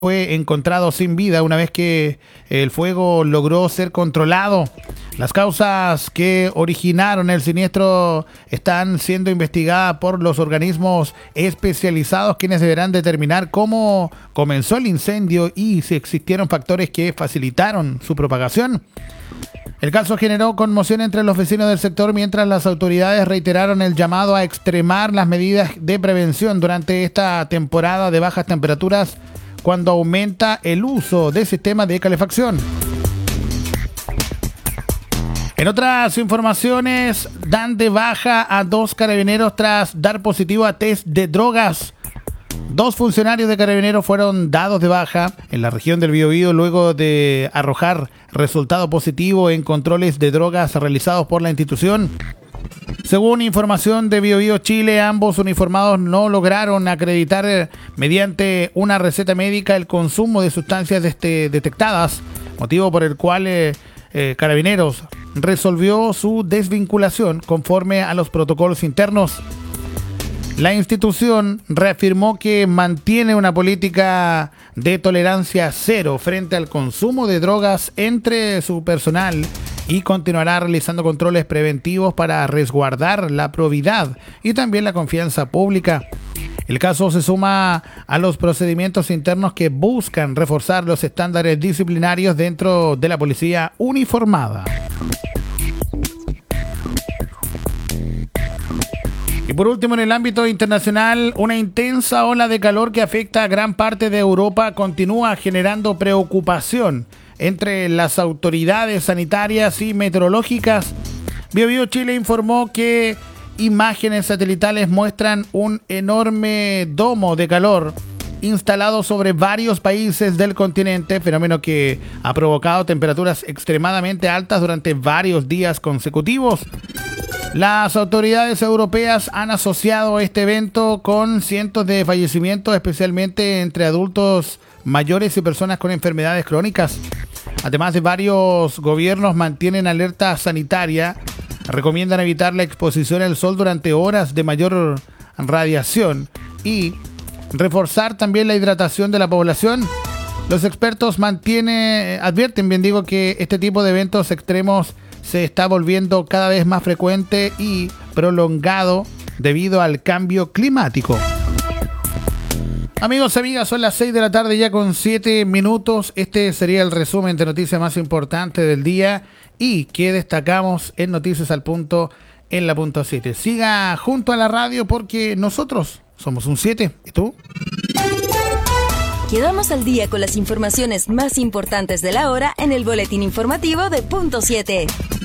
fue encontrado sin vida una vez que el fuego logró ser controlado. Las causas que originaron el siniestro están siendo investigadas por los organismos especializados, quienes deberán determinar cómo comenzó el incendio y si existieron factores que facilitaron su propagación. El caso generó conmoción entre los vecinos del sector, mientras las autoridades reiteraron el llamado a extremar las medidas de prevención durante esta temporada de bajas temperaturas, cuando aumenta el uso de sistemas de calefacción. En otras informaciones, dan de baja a 2 carabineros tras dar positivo a test de drogas. 2 funcionarios de carabineros fueron dados de baja en la región del Biobío luego de arrojar resultado positivo en controles de drogas realizados por la institución. Según información de Biobío Chile, ambos uniformados no lograron acreditar mediante una receta médica el consumo de sustancias detectadas, motivo por el cual Carabineros resolvió su desvinculación conforme a los protocolos internos. La institución reafirmó que mantiene una política de tolerancia cero frente al consumo de drogas entre su personal y continuará realizando controles preventivos para resguardar la probidad y también la confianza pública. El caso se suma a los procedimientos internos que buscan reforzar los estándares disciplinarios dentro de la policía uniformada. Y por último, en el ámbito internacional, una intensa ola de calor que afecta a gran parte de Europa continúa generando preocupación entre las autoridades sanitarias y meteorológicas. Biobío Chile informó que imágenes satelitales muestran un enorme domo de calor instalado sobre varios países del continente, fenómeno que ha provocado temperaturas extremadamente altas durante varios días consecutivos. Las autoridades europeas han asociado este evento con cientos de fallecimientos, especialmente entre adultos mayores y personas con enfermedades crónicas. Además, de varios gobiernos mantienen alerta sanitaria, recomiendan evitar la exposición al sol durante horas de mayor radiación y reforzar también la hidratación de la población. Los expertos advierten que este tipo de eventos extremos se está volviendo cada vez más frecuente y prolongado debido al cambio climático. Amigos, amigas, son las 6 de la tarde ya con 7 minutos. Este sería el resumen de noticias más importantes del día y que destacamos en Noticias al Punto en la punto 7. Siga junto a la radio porque nosotros somos un 7. ¿Y tú? Quedamos al día con las informaciones más importantes de la hora en el boletín informativo de Punto 7.